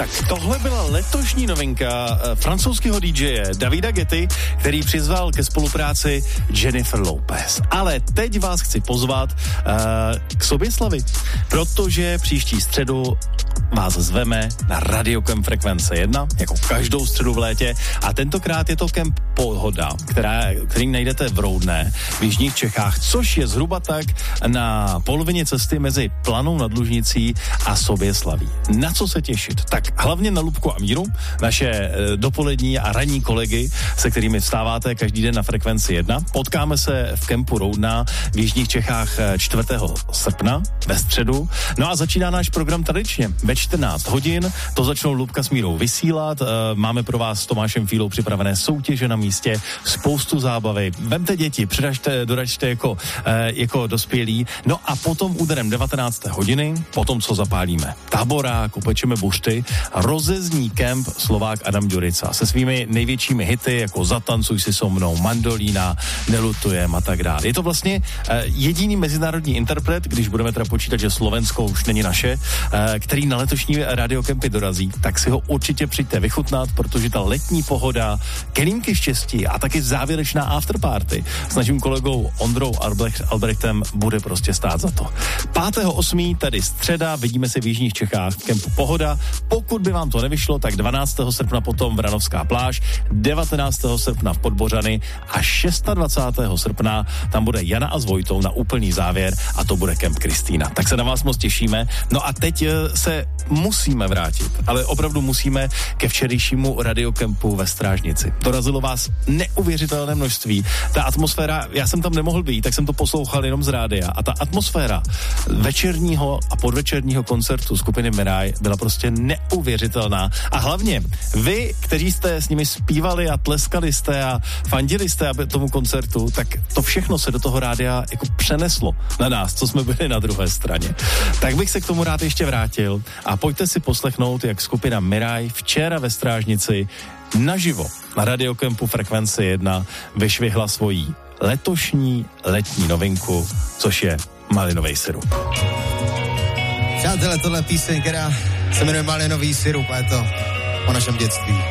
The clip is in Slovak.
Tak tohle byla letošní novinka francouzského DJe Davida Guetty, který přizval ke spolupráci Jennifer Lopez. Ale teď vás chci pozvat k Soběslavi, protože příští středu vás zveme na Radiokemp Frekvence 1, jako každou středu v létě, a tentokrát je to kemp Pohoda, který najdete v Roudné v jižních Čechách, což je zhruba tak na polovině cesty mezi Planou nad Lužnicí a Soběslaví. Na co se těšit? Tak hlavně na Lubku a Míru, naše dopolední a ranní kolegy, se kterými vstáváte každý den na Frekvenci 1. Potkáme se v kempu Roudná v jižních Čechách 4. srpna ve středu. No a začíná náš program tradičně ve 14 hodin. To začnou Lubka s Mírou vysílat. Máme pro vás s Tomášem Fílou připravené soutěže na místě, spoustu zábavy. Vemte děti, doraďte jako dospělí. No a potom úderem 19. hodiny, potom co zapálíme táborák, upečeme bušty, rozezní kemp Slovák Adam Ďurica se svými největšími hity, jako Zatancuj si so mnou, Mandolína, Nelutujem a tak dále. Je to vlastně jediný mezinárodní interpret, když budeme teda počítat, že Slovensko už není naše, který na letošní radiokempy dorazí, tak si ho určitě přijďte vychutnat, protože ta letní pohoda, kelímky štěstí a taky závěrečná afterparty s naším kolegou Ondrou Albrechtem bude prostě stát za to. 5.8. tedy středa, vidíme se v jižních Čechách v kempu Pohoda. Pokud by vám to nevyšlo, tak 12. srpna potom Vranovská pláž, 19. srpna v Podbořany a 26. srpna tam bude Jana a s Vojtou na úplný závěr a to bude kemp Kristýna. Tak se na vás moc těšíme. No a teď se musíme vrátit, ale opravdu musíme ke včerejšímu radiokempu ve Strážnici. Dorazilo vás neuvěřitelné množství. Ta atmosféra, já jsem tam nemohl být, tak jsem to poslouchal jenom z rádia a ta atmosféra večerního a podvečerního koncertu skupiny Miraj byla prostě neuvěřitelná. A hlavně vy, kteří jste s nimi zpívali a tleskali jste a fandili jste tomu koncertu, tak to všechno se do toho rádia jako přeneslo na nás, co jsme byli na druhé straně. Tak bych se k tomu rád ještě vrátil a pojďte si poslechnout, jak skupina Miraj včera ve Strážnici naživo na Radiokempu Frekvence 1 vyšvihla svoji letošní letní novinku, což je Malinový sirup. Přátelé, tohle píseň, která se jmenuje Malinový sirup a je to o našem dětství.